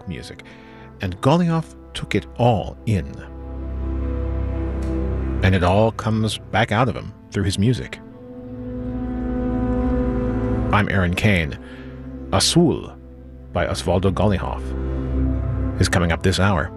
folk music, and Golioff took it all in. And it all comes back out of him through his music. I'm Aaron Kane. Azul by Osvaldo Golioff is coming up this hour.